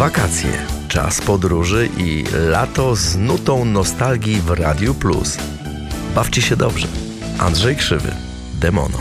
Wakacje, czas podróży i lato z nutą nostalgii w Radiu Plus. Bawcie się dobrze. Andrzej Krzywy, Demono.